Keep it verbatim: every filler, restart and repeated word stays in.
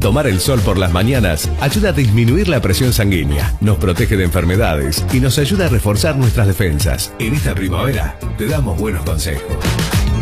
Tomar el sol por las mañanas ayuda a disminuir la presión sanguínea, nos protege de enfermedades y nos ayuda a reforzar nuestras defensas. En esta primavera te damos buenos consejos.